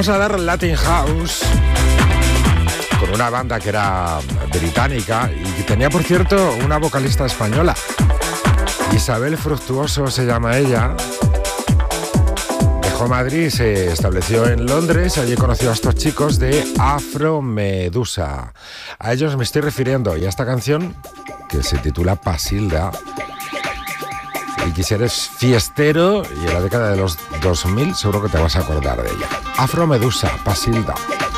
Vamos a dar Latin House con una banda que era británica y que tenía, por cierto, una vocalista española. Isabel Fructuoso se llama ella. Dejó Madrid, se estableció en Londres. Allí conoció a estos chicos de Afromedusa. A ellos me estoy refiriendo, y a esta canción que se titula Pasilda. Y si eres fiestero y en la década de los 2000, seguro que te vas a acordar de ella. Afromedusa, Pasilda.